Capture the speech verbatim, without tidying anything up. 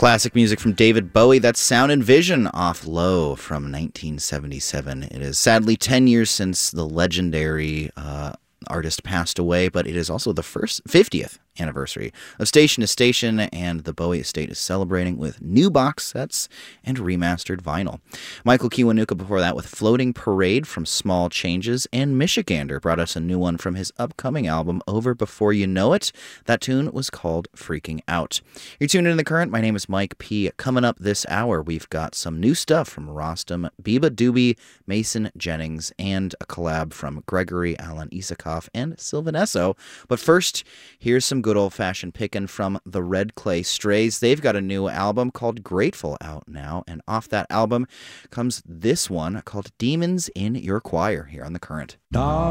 Classic music from David Bowie. That's Sound and Vision off Low from nineteen seventy-seven. It is sadly ten years since the legendary uh, artist passed away, but it is also the first fiftieth anniversary of Station to Station, and the Bowie estate is celebrating with new box sets and remastered vinyl. Michael Kiwanuka before that with Floating Parade from Small Changes, and Michigander brought us a new one from his upcoming album Over Before You Know It. That tune was called Freaking Out. You're tuned in to The Current. My name is Mike P. Coming up this hour, we've got some new stuff from Rostam, Biba Doobie, Mason Jennings, and a collab from Gregory Alan Isakov and Sylvan Esso. But first, here's some good old-fashioned pickin' from the Red Clay Strays. They've got a new album called Grateful out now, and off that album comes this one called Demons in Your Choir here on The Current.